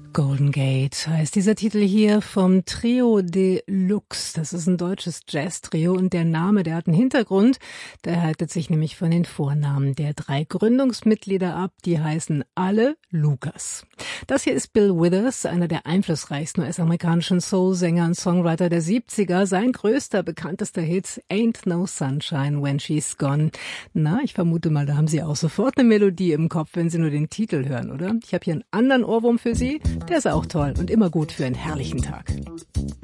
Golden Gate heißt dieser Titel hier vom Trio de Luxe. Das ist ein deutsches Jazz-Trio und der Name, der hat einen Hintergrund. Der leitet sich nämlich von den Vornamen der 3 Gründungsmitglieder ab. Die heißen alle Lucas. Das hier ist Bill Withers, einer der einflussreichsten US-amerikanischen Soul-Sänger und Songwriter der 70er. Sein größter, bekanntester Hit, Ain't No Sunshine When She's Gone. Na, ich vermute mal, da haben Sie auch sofort eine Melodie im Kopf, wenn Sie nur den Titel hören, oder? Ich habe hier einen anderen Ohrwurm für Sie. Der ist auch toll und immer gut für einen herrlichen Tag.